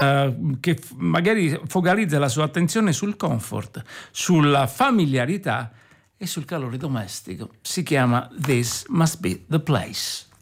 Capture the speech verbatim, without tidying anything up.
uh, che f- magari focalizza la sua attenzione sul comfort, sulla familiarità e sul calore domestico. Si chiama This Must Be the Place.